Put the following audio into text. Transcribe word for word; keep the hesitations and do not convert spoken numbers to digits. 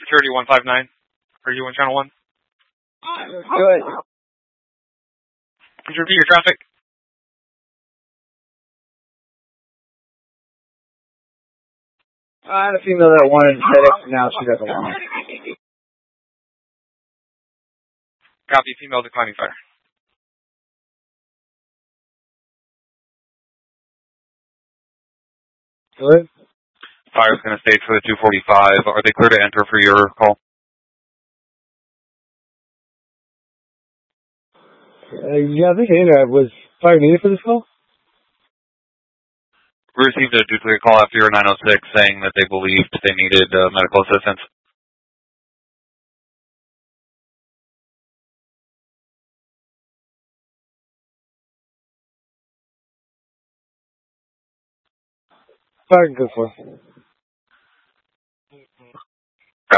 Security one five nine. Are you on channel one? Go ahead. Could you repeat your traffic? I had a female that wanted FedEx, and now she doesn't want it. Copy, female declining fire. Go ahead. Fire's going to stage for the two forty-five. Are they clear to enter for your call? Uh, yeah, I think I was fire needed for this call. We received a duplicate call after your nine oh six saying that they believed they needed uh, medical assistance. Fire can go for.